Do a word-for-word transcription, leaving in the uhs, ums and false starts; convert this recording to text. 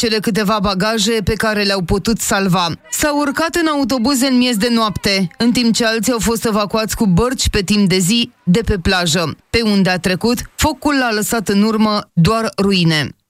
cele câteva bagaje pe care le-au putut salva. S-au urcat în autobuze în miez de noapte, în timp ce alții au fost evacuați cu bărci pe timp de zi de pe plajă. Pe unde a trecut, focul a lăsat în urmă doar ruine.